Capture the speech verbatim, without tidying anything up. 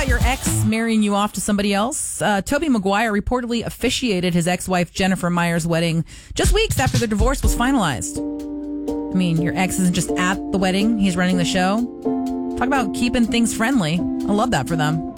about your ex marrying you off to somebody else? Uh, Tobey Maguire reportedly officiated his ex-wife Jennifer Meyer's wedding just weeks after their divorce was finalized. I mean, your ex isn't just at the wedding, he's running the show. Talk about keeping things friendly. I love that for them.